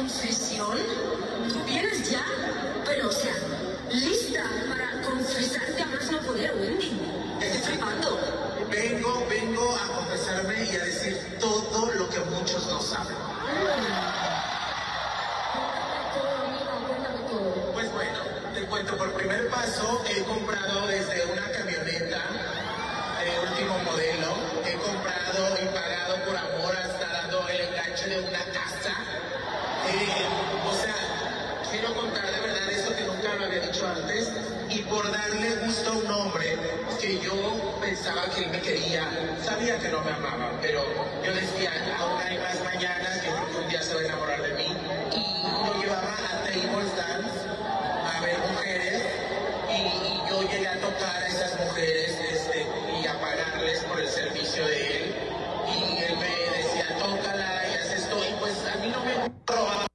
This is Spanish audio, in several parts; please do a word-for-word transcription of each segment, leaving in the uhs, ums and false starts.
confesión? ¿Vienes ya? Pero, o sea, lista para confesarte a más no poder, Wendy. Estoy flipando. Vengo, vengo a confesarme y a decir todo lo que muchos no saben. Pues bueno, te cuento, por primer paso he comprado desde una camioneta de último modelo, he comprado y pagado por amor hasta dando el enganche de una casa. Eh, o sea, quiero contar de verdad eso que nunca lo había dicho antes, y por darle gusto a un hombre que yo pensaba que él me quería, sabía que no me amaba, pero yo decía, aún hay más mañanas, yo creo que un día se va a enamorar de mí, y lo llevaba a tables dance a ver mujeres, y, y yo llegué a tocar a esas mujeres este, y a pagarles por el servicio de él, y él me decía, tócala y haz esto, y pues a mí no me robaba.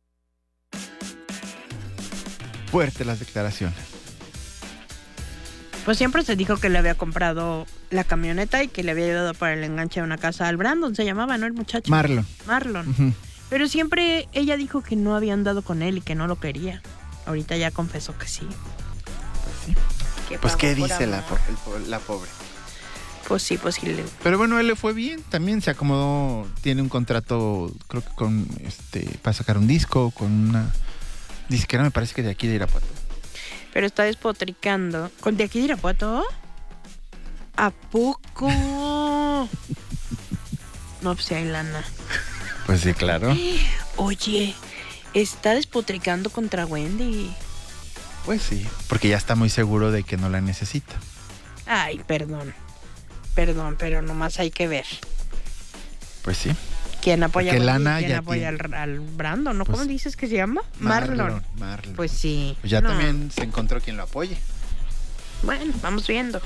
Fuertes las declaraciones. Pues siempre se dijo que le había comprado la camioneta y que le había ayudado para el enganche de una casa al Brandon, se llamaba, ¿no? El muchacho. Marlon. Marlon. Uh-huh. Pero siempre ella dijo que no había andado con él y que no lo quería. Ahorita ya confesó que sí. Pues sí. Que pues qué pagó por dice la, amor. po- el po- la pobre. Pues sí, pues sí. Le... Pero bueno, a él le fue bien, también se acomodó, tiene un contrato, creo que con este, para sacar un disco, con una disquera, me parece que de aquí de Irapuato. Pero está despotricando. ¿Con de aquí de Irapuato? ¿A poco? No, pues sí hay lana. Pues sí, claro. Oye, está despotricando contra Wendy. Pues sí, porque ya está muy seguro de que no la necesita. Ay, perdón. Perdón, pero nomás hay que ver. Pues sí. ¿Quién apoya, Porque a lana Wendy? ¿Quién ya apoya tiene. al, al Brandon? ¿No? Pues, ¿Cómo dices que se llama? Marlon. Marlon. Marlon. Pues sí. Pues ya No. también se encontró quien lo apoye. Bueno, vamos viendo.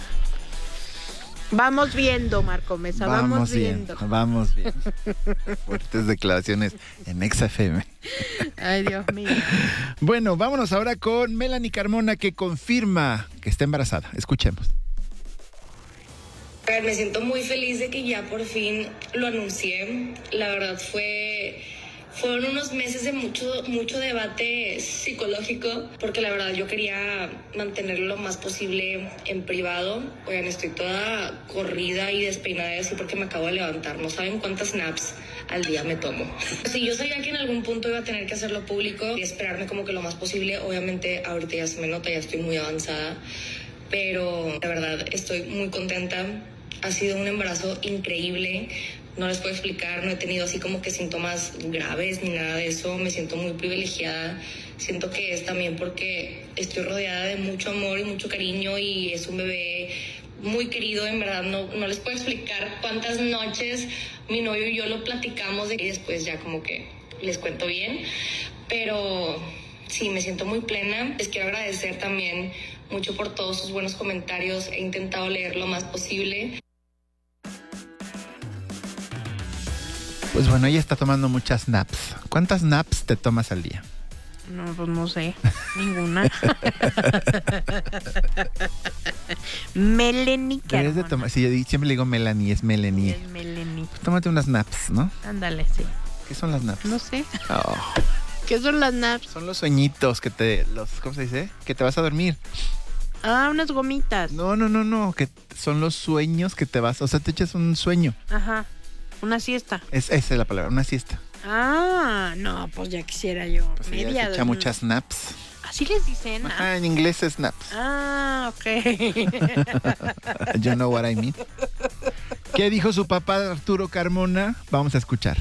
Vamos viendo, Marco Mesa, vamos, Vamos bien, viendo. vamos bien. Fuertes declaraciones en Exa F M. Ay, Dios mío. Bueno, vámonos ahora con Melanie Carmona, que confirma que está embarazada. Escuchemos. A ver, me siento muy feliz de que ya por fin lo anuncié. La verdad fue... Fueron unos meses de mucho, mucho debate psicológico, porque la verdad yo quería mantenerlo lo más posible en privado. Oigan, estoy toda corrida y despeinada así porque me acabo de levantar. No saben cuántas naps al día me tomo. Sí, yo sabía que en algún punto iba a tener que hacerlo público y esperarme como que lo más posible. Obviamente ahorita ya se me nota, ya estoy muy avanzada, pero la verdad estoy muy contenta. Ha sido un embarazo increíble. No les puedo explicar, no he tenido así como que síntomas graves ni nada de eso. Me siento muy privilegiada. Siento que es también porque estoy rodeada de mucho amor y mucho cariño y es un bebé muy querido. En verdad no, no les puedo explicar cuántas noches mi novio y yo lo platicamos y después ya como que les cuento bien. Pero sí, me siento muy plena. Les quiero agradecer también mucho por todos sus buenos comentarios. He intentado leer lo más posible. Pues bueno, ella está tomando muchas naps. ¿Cuántas naps te tomas al día? No, pues no sé. Ninguna. Melanie Debes de Carmona. tomar, sí, yo siempre le digo Melanie, es Melanie. Es Melanie. Pues tómate unas naps, ¿no? Ándale, sí. ¿Qué son las naps? No sé. Oh, ¿Qué son las naps? son los sueñitos que te, los, ¿cómo se dice? Que te vas a dormir. Ah, unas gomitas. No, no, no, no, que son los sueños que te vas, o sea, te echas un sueño. Ajá. Una siesta. Es, esa es la palabra, una siesta. Ah, no, pues ya quisiera yo. Pues ella Media. se echa muchas naps. Así les dicen. Ajá, en inglés es naps. Ah, ok. You know what I mean. ¿Qué dijo su papá Arturo Carmona? Vamos a escuchar.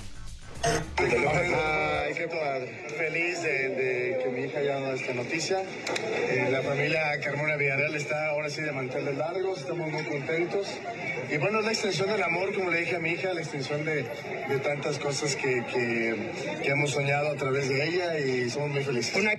Ay, qué padre. Feliz de, de que mi haya dado esta noticia. Eh, la familia Carmona Villarreal está ahora sí de manteles largos, estamos muy contentos. Y bueno, es la extensión del amor, como le dije a mi hija, la extensión de, de tantas cosas que, que, que hemos soñado a través de ella y somos muy felices. Una...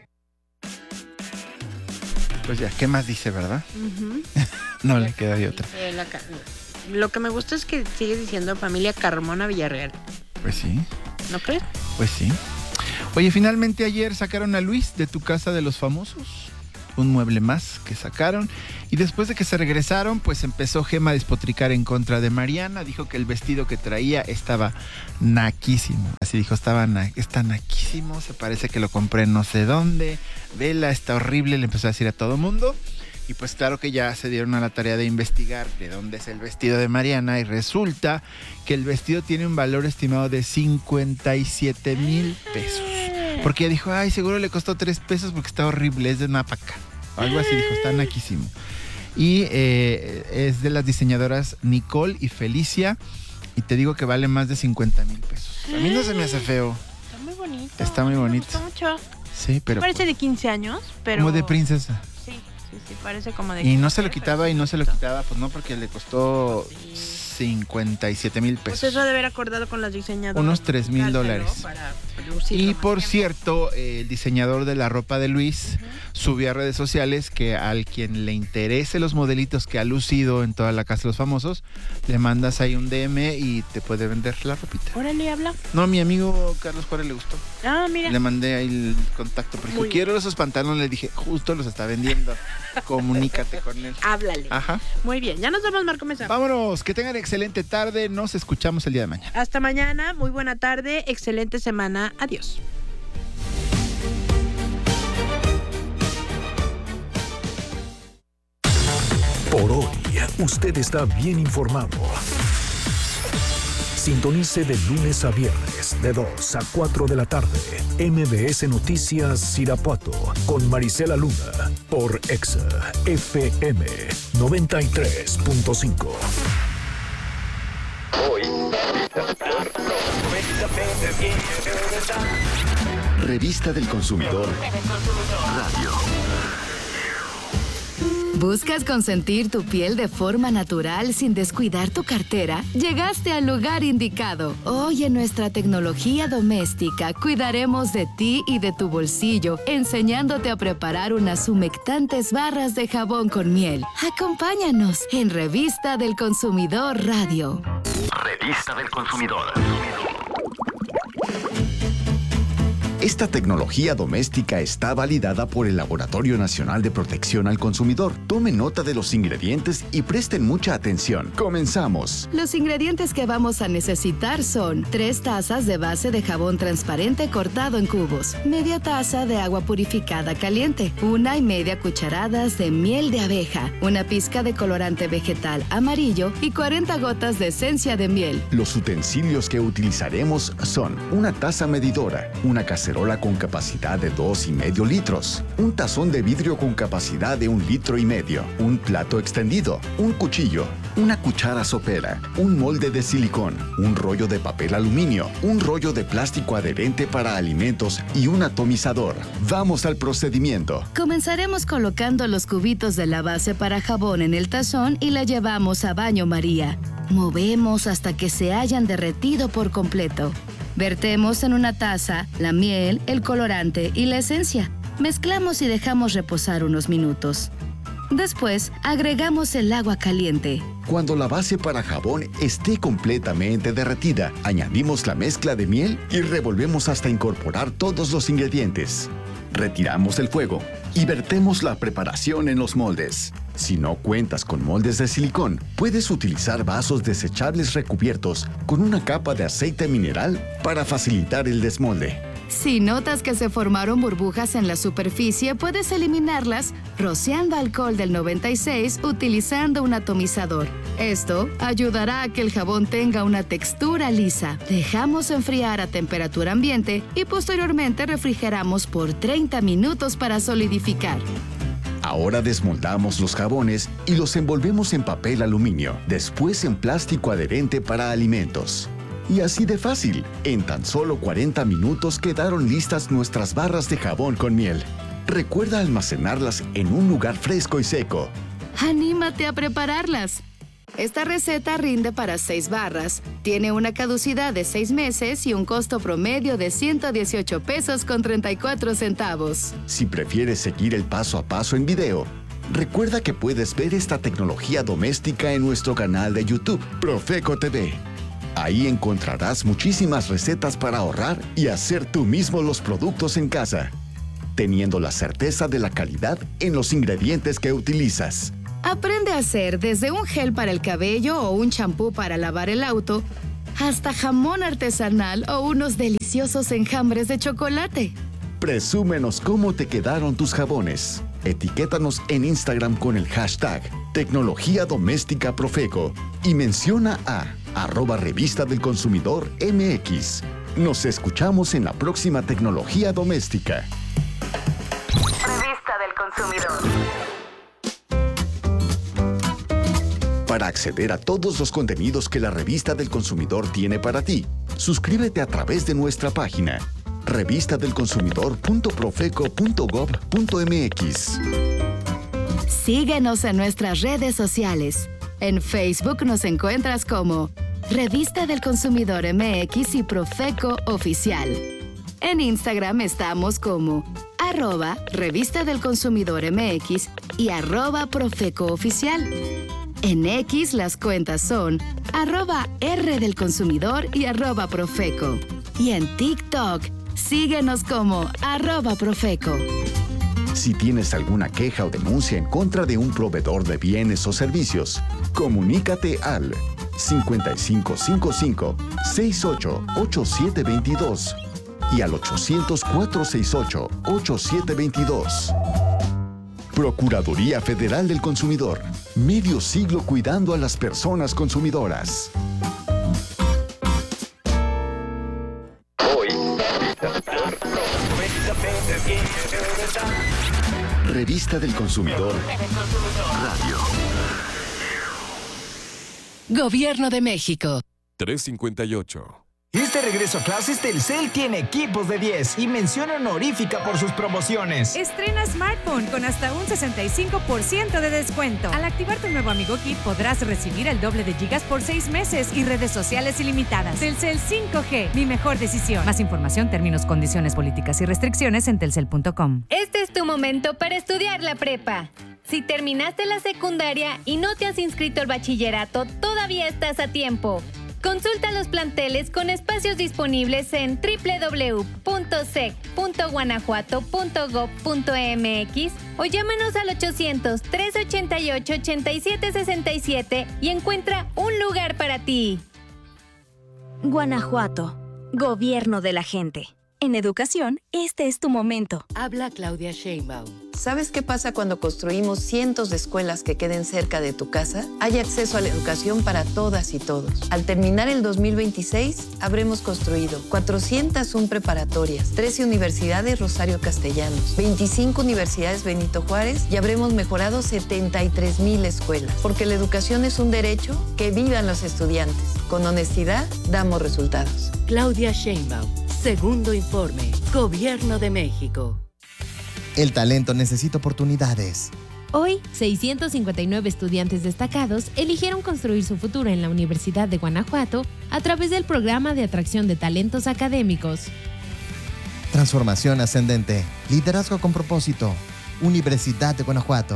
Pues ya, ¿qué más dice, verdad? Uh-huh. No le queda de otra. Dice la ca- Lo que me gusta es que sigue diciendo familia Carmona Villarreal. Pues sí, ¿No crees? pues sí. Oye, finalmente ayer sacaron a Luis de Tu Casa de los Famosos. un mueble más que sacaron. Y después de que se regresaron, pues empezó Gema a despotricar en contra de Mariana. Dijo que el vestido que traía estaba naquísimo. Así dijo, estaba na- está naquísimo, se parece que lo compré no sé dónde. Vela, está horrible, le empezó a decir a todo mundo. Y pues claro que ya se dieron a la tarea de investigar de dónde es el vestido de Mariana. Y resulta que el vestido tiene un valor estimado de cincuenta y siete mil pesos. Porque ella dijo, ay, seguro le costó tres pesos porque está horrible, es de Nápaca. Algo así dijo, está naquísimo. Y eh, es de las diseñadoras Nicole y Felicia. Y te digo que vale más de cincuenta mil pesos. A mí no se me hace feo. Está muy bonito. Está muy bonito. Me gustó mucho. Sí, pero... Parece de quince años, pero... como de princesa. Sí, sí, sí, parece como de Y no quince, se lo pero quitaba y no se lo bonito. quitaba, pues no, porque le costó cincuenta y siete mil Pues pesos. eso de haber acordado con las diseñadoras. Unos tres mil Dárselo dólares. para lucirlo Y más por tiempo. cierto, eh, el diseñador de la ropa de Luis subió a redes sociales que al quien le interese los modelitos que ha lucido en toda la casa de los famosos, le mandas ahí un D M y te puede vender la ropita. Órale, habla. No, a mi amigo Carlos Juárez le gustó. Ah, mira. Le mandé ahí el contacto porque Muy dijo, quiero esos pantalones, le dije, justo los está vendiendo. Comunícate con él. Háblale. Ajá. Muy bien, ya nos vemos, Marco Mesa. Vámonos, que tengan excelente tarde, nos escuchamos el día de mañana. Hasta mañana, muy buena tarde, excelente semana, adiós. Por hoy, usted está bien informado. Sintonice de lunes a viernes, de dos a cuatro de la tarde, M B S Noticias Irapuato, con Marisela Luna, por Exa F M noventa y tres punto cinco. Revista del Consumidor Radio. ¿Buscas consentir tu piel de forma natural sin descuidar tu cartera? Llegaste al lugar indicado. Hoy en nuestra tecnología doméstica cuidaremos de ti y de tu bolsillo, enseñándote a preparar unas humectantes barras de jabón con miel. Acompáñanos en Revista del Consumidor Radio. Revista del Consumidor. Esta tecnología doméstica está validada por el Laboratorio Nacional de Protección al Consumidor. Tome nota de los ingredientes y presten mucha atención. Comenzamos. Los ingredientes que vamos a necesitar son tres tazas de base de jabón transparente cortado en cubos, media taza de agua purificada caliente, una y media cucharadas de miel de abeja, una pizca de colorante vegetal amarillo y cuarenta gotas de esencia de miel. Los utensilios que utilizaremos son una taza medidora, una cacerola con capacidad de dos y medio litros, un tazón de vidrio con capacidad de un litro y medio, un plato extendido, un cuchillo, una cuchara sopera, un molde de silicón, un rollo de papel aluminio, un rollo de plástico adherente para alimentos y un atomizador. Vamos al procedimiento. Comenzaremos colocando los cubitos de la base para jabón en el tazón y la llevamos a baño María. Movemos hasta que se hayan derretido por completo. Vertemos en una taza la miel, el colorante y la esencia. Mezclamos y dejamos reposar unos minutos. Después, agregamos el agua caliente. Cuando la base para jabón esté completamente derretida, añadimos la mezcla de miel y revolvemos hasta incorporar todos los ingredientes. Retiramos el fuego y vertemos la preparación en los moldes. Si no cuentas con moldes de silicón, puedes utilizar vasos desechables recubiertos con una capa de aceite mineral para facilitar el desmolde. Si notas que se formaron burbujas en la superficie, puedes eliminarlas rociando alcohol del noventa y seis utilizando un atomizador. Esto ayudará a que el jabón tenga una textura lisa. Dejamos enfriar a temperatura ambiente y posteriormente refrigeramos por treinta minutos para solidificar. Ahora desmoldamos los jabones y los envolvemos en papel aluminio, después en plástico adherente para alimentos. Y así de fácil, en tan solo cuarenta minutos quedaron listas nuestras barras de jabón con miel. Recuerda almacenarlas en un lugar fresco y seco. ¡Anímate a prepararlas! Esta receta rinde para seis barras, tiene una caducidad de seis meses y un costo promedio de ciento dieciocho pesos con treinta y cuatro centavos. Si prefieres seguir el paso a paso en video, recuerda que puedes ver esta tecnología doméstica en nuestro canal de YouTube, Profeco T V. Ahí encontrarás muchísimas recetas para ahorrar y hacer tú mismo los productos en casa. teniendo la certeza de la calidad en los ingredientes que utilizas. Aprende a hacer desde un gel para el cabello o un champú para lavar el auto, hasta jamón artesanal o unos deliciosos enjambres de chocolate. Presúmenos cómo te quedaron tus jabones. Etiquétanos en Instagram con el hashtag Tecnología Doméstica Profeco y menciona a arroba Revista del Consumidor M X. Nos escuchamos en la próxima Tecnología Doméstica. Revista del Consumidor. Para acceder a todos los contenidos que la Revista del Consumidor tiene para ti, suscríbete a través de nuestra página revista del consumidor punto profeco punto gob punto m x. Síguenos en nuestras redes sociales. En Facebook nos encuentras como Revista del Consumidor M X y Profeco Oficial. En Instagram estamos como arroba Revista del Consumidor M X y arroba Profeco Oficial. En X las cuentas son arroba R del Consumidor y arroba Profeco. Y en TikTok, síguenos como arroba Profeco. Si tienes alguna queja o denuncia en contra de un proveedor de bienes o servicios, comunícate al cincuenta y cinco cincuenta y cinco, sesenta y ocho, ochenta y siete veintidós y al ochocientos, cuatrocientos sesenta y ocho, ochenta y siete veintidós. Procuraduría Federal del Consumidor. Medio siglo cuidando a las personas consumidoras. Revista del Consumidor Radio. Gobierno de México. tres cincuenta y ocho. Este regreso a clases, Telcel tiene equipos de diez y mención honorífica por sus promociones. Estrena smartphone con hasta un sesenta y cinco por ciento de descuento. Al activar tu nuevo Amigo Kit podrás recibir el doble de gigas por seis meses y redes sociales ilimitadas. Telcel cinco G, mi mejor decisión. Más información, términos, condiciones, políticas y restricciones en telcel punto com. Este es tu momento para estudiar la prepa. Si terminaste la secundaria y no te has inscrito al bachillerato, todavía estás a tiempo. Consulta los planteles con espacios disponibles en doble u doble u doble u punto sec punto guanajuato punto gob punto m x o llámanos al ochocientos, trescientos ochenta y ocho, ochenta y siete sesenta y siete y encuentra un lugar para ti. Guanajuato, gobierno de la gente. En educación, este es tu momento. Habla Claudia Sheinbaum. ¿Sabes qué pasa cuando construimos cientos de escuelas que queden cerca de tu casa? Hay acceso a la educación para todas y todos. Al terminar el dos mil veintiséis, habremos construido cuatrocientas una preparatorias, trece universidades Rosario Castellanos, veinticinco universidades Benito Juárez y habremos mejorado setenta y tres mil escuelas. Porque la educación es un derecho, que vivan los estudiantes. Con honestidad, damos resultados. Claudia Sheinbaum. Segundo informe. Gobierno de México. El talento necesita oportunidades. Hoy, seiscientos cincuenta y nueve estudiantes destacados eligieron construir su futuro en la Universidad de Guanajuato a través del programa de atracción de talentos académicos. Transformación ascendente. Liderazgo con propósito. Universidad de Guanajuato.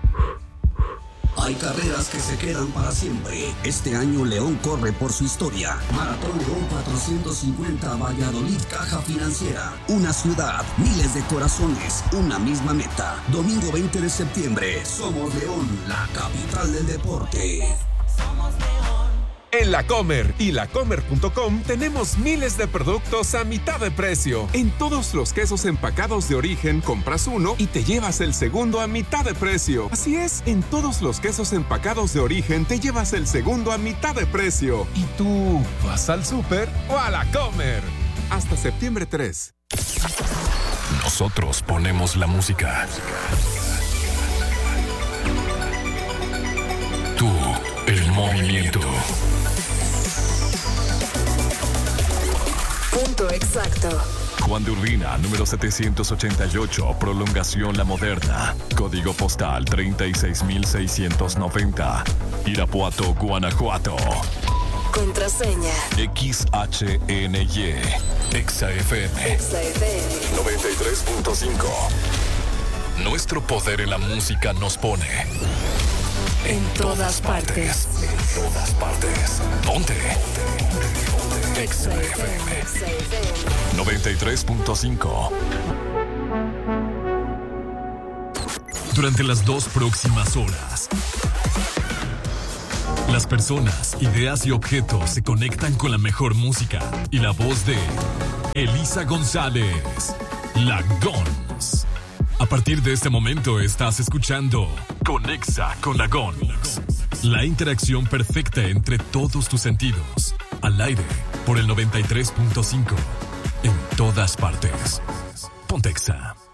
Hay carreras que se quedan para siempre. Este año León corre por su historia. Maratón León cuatrocientos cincuenta Valladolid Caja Financiera. Una ciudad, miles de corazones, una misma meta. Domingo veinte de septiembre. Somos León, la capital del deporte. Somos León. En La Comer y la comer punto com tenemos miles de productos a mitad de precio. En todos los quesos empacados de origen, compras uno y te llevas el segundo a mitad de precio. Así es, en todos los quesos empacados de origen te llevas el segundo a mitad de precio. ¿Y tú vas al súper o a La Comer? Hasta septiembre tres. Nosotros ponemos la música. Tú, el movimiento. Punto exacto. Juan de Urbina, número setecientos ochenta y ocho, Prolongación La Moderna. Código postal treinta y seis mil seiscientos noventa. Irapuato, Guanajuato. Contraseña. X H N Y. Exa F M. Exa F M. noventa y tres punto cinco. Nuestro poder en la música nos pone en todas partes. En todas partes. Ponte. Exa F M noventa y tres punto cinco. durante las dos próximas horas. Las personas, ideas y objetos se conectan con la mejor música y la voz de Elisa González, la Gons. A partir de este momento estás escuchando Conexa con la Gons. La interacción perfecta entre todos tus sentidos. Al aire por el noventa y tres punto cinco. En todas partes. Pontexa.